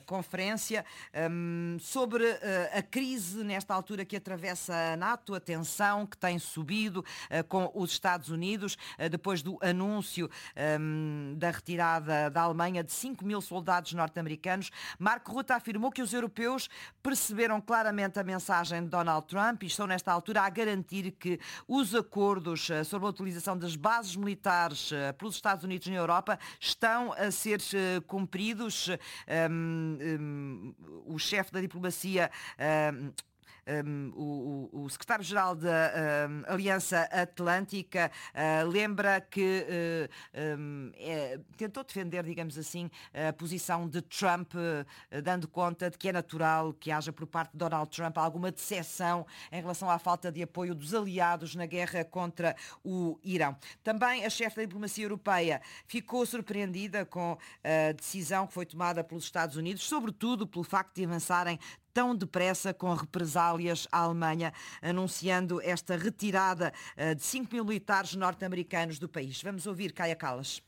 conferência sobre a crise nesta altura que atravessa a NATO, a tensão que tem subido com os Estados Unidos, depois do anúncio da retirada da Alemanha de 5 mil soldados norte-americanos. Marco Rutte afirmou que os europeus perceberam claramente a mensagem de Donald Trump e estão nesta altura a garantir que os acordos sobre a utilização das bases militares pelos Estados Unidos na Europa estão a ser cumpridos. O chefe da diplomacia, o secretário-geral da Aliança Atlântica, lembra que tentou defender, digamos assim, a posição de Trump, dando conta de que é natural que haja por parte de Donald Trump alguma decepção em relação à falta de apoio dos aliados na guerra contra o Irão. Também a chefe da diplomacia europeia ficou surpreendida com a decisão que foi tomada pelos Estados Unidos, sobretudo pelo facto de avançarem tão depressa com represálias à Alemanha, anunciando esta retirada de 5 mil militares norte-americanos do país. Vamos ouvir Kaja Kallas.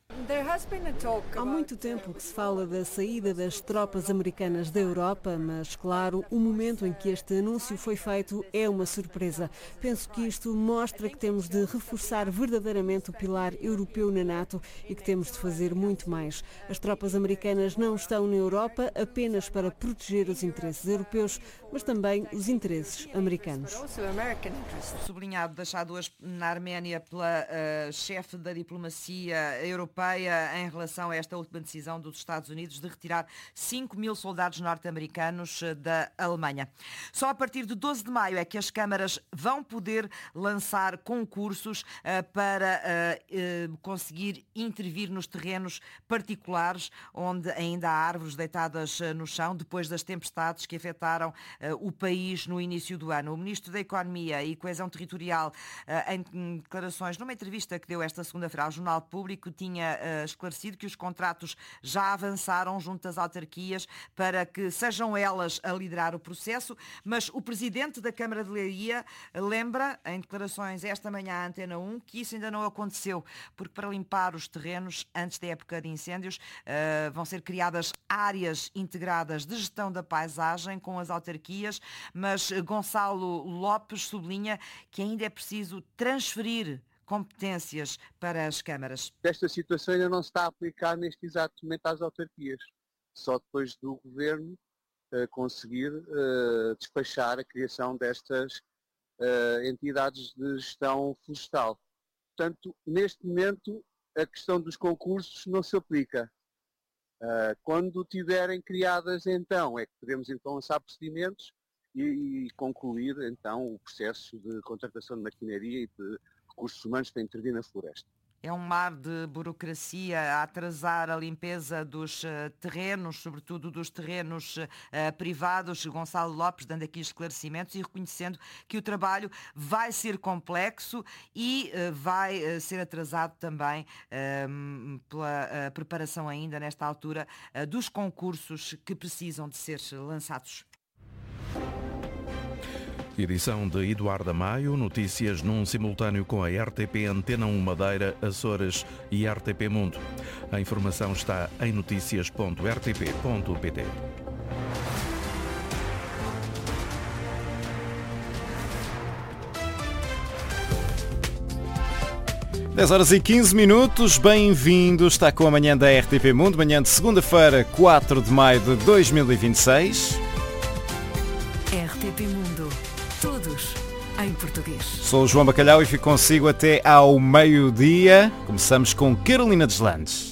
Há muito tempo que se fala da saída das tropas americanas da Europa, mas, claro, o momento em que este anúncio foi feito é uma surpresa. Penso que isto mostra que temos de reforçar verdadeiramente o pilar europeu na NATO e que temos de fazer muito mais. As tropas americanas não estão na Europa apenas para proteger os interesses europeus, mas também os interesses americanos. Sublinhado, deixado hoje na Arménia pela chefe da diplomacia europeia em relação a esta última decisão dos Estados Unidos de retirar 5 mil soldados norte-americanos da Alemanha. Só a partir de 12 de maio é que as câmaras vão poder lançar concursos para conseguir intervir nos terrenos particulares onde ainda há árvores deitadas no chão depois das tempestades que afetaram o país no início do ano. O Ministro da Economia e Coesão Territorial, em declarações numa entrevista que deu esta segunda-feira ao Jornal Público, tinha esclarecido que os contratos já avançaram junto às autarquias para que sejam elas a liderar o processo, mas o Presidente da Câmara de Leiria lembra, em declarações esta manhã à Antena 1, que isso ainda não aconteceu, porque para limpar os terrenos antes da época de incêndios vão ser criadas áreas integradas de gestão da paisagem com as autarquias, mas Gonçalo Lopes sublinha que ainda é preciso transferir competências para as câmaras. Esta situação ainda não se está a aplicar neste exato momento às autarquias. Só depois do Governo conseguir despachar a criação destas entidades de gestão florestal. Portanto, neste momento, a questão dos concursos não se aplica. Quando tiverem criadas, então, é que podemos então lançar procedimentos e concluir, então, o processo de contratação de maquinaria e de recursos humanos para intervir na floresta. É um mar de burocracia a atrasar a limpeza dos terrenos, sobretudo dos terrenos privados. Gonçalo Lopes dando aqui esclarecimentos e reconhecendo que o trabalho vai ser complexo e vai ser atrasado também pela preparação ainda nesta altura dos concursos que precisam de ser lançados. Edição de Eduardo Amaio, notícias num simultâneo com a RTP Antena 1 Madeira, Açores e RTP Mundo. A informação está em noticias.rtp.pt. Dez horas e 15 minutos, bem-vindos, está com a manhã da RTP Mundo, manhã de segunda-feira, 4 de maio de 2026. RTP Mundo. Todos em português. Sou o João Bacalhau e fico consigo até ao meio-dia. Começamos com Carolina Deslandes.